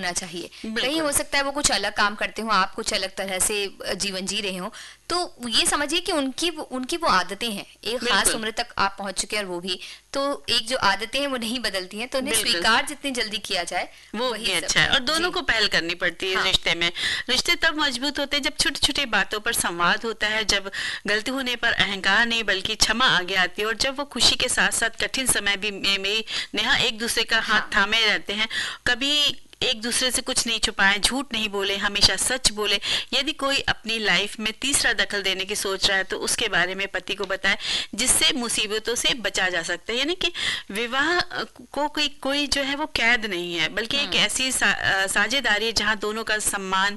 होना चाहिए। कहीं हो सकता है वो कुछ अलग काम करते हो, आप कुछ अलग तरह से जीवन जी रहे हो, तो ये समझिए कि उनकी वो आदतें हैं, एक खास उम्र तक आप पहुंच चुके हैं और वो भी, तो एक जो आदतें हैं वो नहीं बदलती हैं, तो उन्हें स्वीकार जितनी जल्दी किया जाए वो भी अच्छा है। और दोनों को पहल करनी पड़ती है रिश्ते में। रिश्ते तब मजबूत होते हैं जब छोटी छोटी बातों पर संवाद होता है, जब गलती होने पर अहंकार नहीं बल्कि क्षमा आगे आती है, और जब वो खुशी के साथ साथ कठिन समय भी में नेहा एक दूसरे का हाथ थामे रहते हैं, कभी एक दूसरे से कुछ नहीं छुपाए, झूठ नहीं बोले, हमेशा सच बोले। यदि कोई अपनी लाइफ में तीसरा दखल देने की सोच रहा है तो उसके बारे में पति को बताए, जिससे मुसीबतों से बचा जा सकता है। यानी कि विवाह को कोई जो है वो कैद नहीं है, बल्कि एक ऐसी साझेदारी है जहाँ दोनों का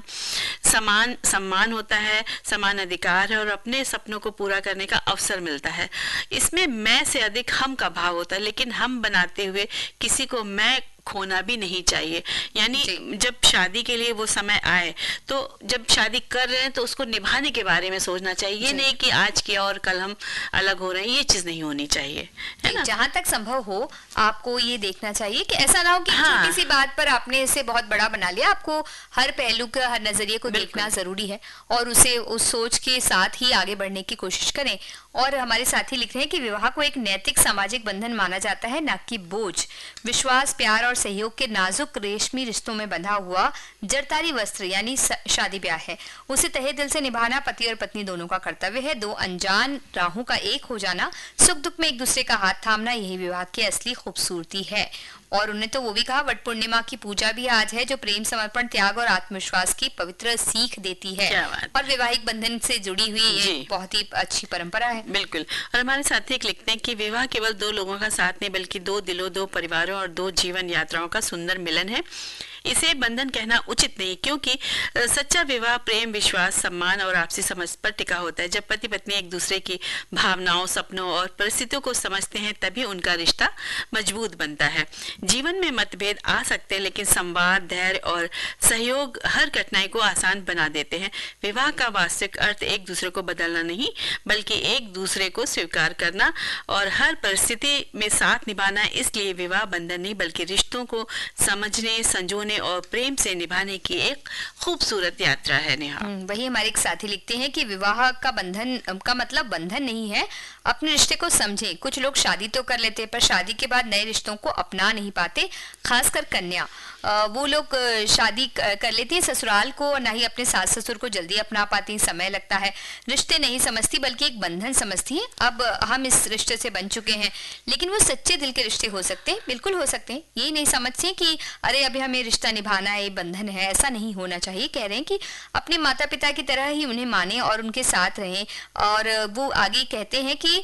सम्मान होता है, समान अधिकार है और अपने सपनों को पूरा करने का अवसर मिलता है। इसमें मैं से अधिक हम का भाव होता है, लेकिन हम बनाते हुए किसी को मैं खोना भी नहीं चाहिए। यानी जब शादी के लिए वो समय आए, तो जब शादी कर रहे हैं तो उसको निभाने के बारे में सोचना चाहिए। ये नहीं कि आज किया और कल हम अलग हो रहे हैं, ये चीज नहीं होनी चाहिए, है ना। जहां तक संभव हो आपको ये देखना चाहिए कि ऐसा ना हो कि छोटी सी बात पर आपने इसे बहुत बड़ा बना लिया। आपको हर पहलू का, हर नजरिए को देखना जरूरी है और उसे उस सोच के साथ ही आगे बढ़ने की कोशिश करें। और हमारे साथी लिख रहे हैं कि विवाह को एक नैतिक सामाजिक बंधन माना जाता है, न कि बोझ। विश्वास, प्यार और सहयोग के नाजुक रेशमी रिश्तों में बंधा हुआ जरतारी वस्त्र यानी शादी ब्याह है। उसे तहे दिल से निभाना पति और पत्नी दोनों का कर्तव्य है। दो अनजान राहों का एक हो जाना, सुख दुख में एक दूसरे का हाथ थामना, यही विवाह की असली खूबसूरती है। और उन्हें तो वो भी कहा, वट पूर्णिमा की पूजा भी आज है, जो प्रेम, समर्पण, त्याग और आत्मविश्वास की पवित्र सीख देती है। और वैवाहिक बंधन से जुड़ी हुई ये बहुत ही अच्छी परंपरा है। बिल्कुल। और हमारे साथी एक लिखते हैं कि विवाह केवल दो लोगों का साथ नहीं, बल्कि दो दिलों, दो परिवारों और दो जीवन यात्राओं का सुंदर मिलन है। इसे बंधन कहना उचित नहीं, क्योंकि सच्चा विवाह प्रेम, विश्वास, सम्मान और आपसी समझ पर टिका होता है। जब पति पत्नी एक दूसरे की भावनाओं, सपनों और परिस्थितियों को समझते हैं, तभी उनका रिश्ता मजबूत बनता है। जीवन में मतभेद आ सकते हैं, लेकिन संवाद, धैर्य और सहयोग हर कठिनाई को आसान बना देते हैं। विवाह का वास्तविक अर्थ एक दूसरे को बदलना नहीं, बल्कि एक दूसरे को स्वीकार करना और हर परिस्थिति में साथ निभाना। इसलिए विवाह बंधन नहीं, बल्कि रिश्तों को समझने, संजोने और प्रेम से निभाने की एक खूबसूरत यात्रा है। नेहा, वही हमारे एक साथी लिखते हैं कि विवाह का बंधन का मतलब बंधन नहीं है, अपने रिश्ते को समझें। कुछ लोग शादी तो कर लेते हैं, पर शादी के बाद नए रिश्तों को अपना नहीं पाते, खासकर कन्या। वो लोग शादी कर लेती है ससुराल को, ना ही अपने सास ससुर को जल्दी अपना पाती हैं, समय लगता है। रिश्ते नहीं समझती, बल्कि एक बंधन समझती है। अब हम इस रिश्ते से बन चुके हैं, लेकिन वो सच्चे दिल के रिश्ते हो सकते हैं, बिल्कुल हो सकते हैं। ये नहीं समझते कि अरे अभी हमें रिश्ता निभाना है, बंधन है, ऐसा नहीं होना चाहिए। कह रहे हैं कि अपने माता पिता की तरह ही उन्हें माने और उनके साथ रहें। और वो आगे कहते हैं कि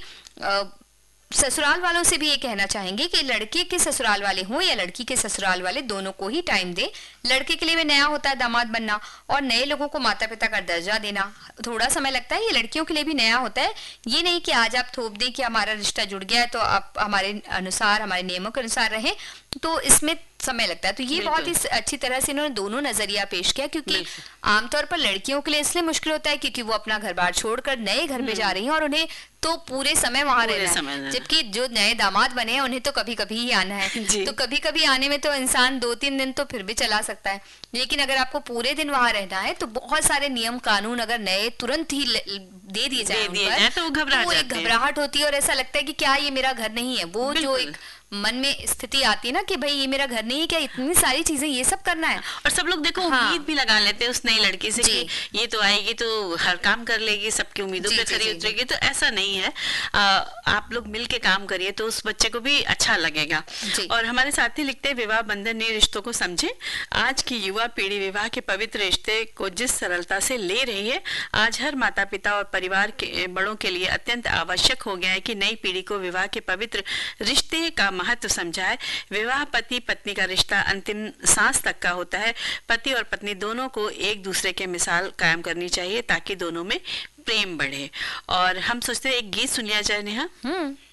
ससुराल वालों से भी ये कहना चाहेंगे कि लड़के के ससुराल वाले हों या लड़की के ससुराल वाले, दोनों को ही टाइम दे। लड़के के लिए भी नया होता है दामाद बनना, और नए लोगों को माता पिता का दर्जा देना थोड़ा समय लगता है। ये लड़कियों के लिए भी नया होता है। ये नहीं कि आज आप थोप दें कि हमारा रिश्ता जुड़ गया है तो आप हमारे अनुसार, हमारे नियमों के अनुसार रहें, तो इसमें समय लगता है। तो ये बहुत ही अच्छी तरह से इन्होंने दोनों नजरिया पेश किया, क्योंकि आमतौर पर लड़कियों के लिए इसलिए मुश्किल होता है क्योंकि वो अपना घर बार छोड़कर नए घर में जा रही हैं और उन्हें तो पूरे समय वहां रहना है, जबकि जो नए दामाद बने हैं उन्हें तो कभी कभी ही आना है। तो कभी कभी आने में तो इंसान 2-3 दिन तो फिर भी चला सकता है, लेकिन अगर आपको पूरे दिन वहां रहना है तो बहुत सारे नियम कानून अगर नए तुरंत ही दे दिए जाए तो वो एक घबराहट होती है और ऐसा लगता है कि क्या ये मेरा घर नहीं है। वो जो एक मन में स्थिति आती है ना कि भाई ये मेरा घर नहीं है, क्या इतनी सारी चीजें ये सब करना है। और सब लोग देखो उम्मीद भी लगा लेते हैं उस नई लड़की से कि ये तो आएगी तो हर काम कर लेगी, सबकी उम्मीदों पे खरी उतरेगी। तो ऐसा नहीं है, आप लोग मिल के काम करिए तो उस बच्चे को भी अच्छा लगेगा। और हमारे साथी लिखते हैं, विवाह बंधन ने रिश्तों को समझे। आज की युवा पीढ़ी विवाह के पवित्र रिश्ते को जिस सरलता से ले रही है, आज हर माता पिता और परिवार के बड़ों के लिए अत्यंत आवश्यक हो गया है कि नई पीढ़ी को विवाह के पवित्र रिश्ते का महत्व समझाए। विवाह पति पत्नी का रिश्ता अंतिम सांस तक का होता है। पति और पत्नी दोनों को एक दूसरे के मिसाल कायम करनी चाहिए ताकि दोनों में प्रेम बढ़े। और हम सोचते हैं एक गीत सुन लिया जाए नेहा।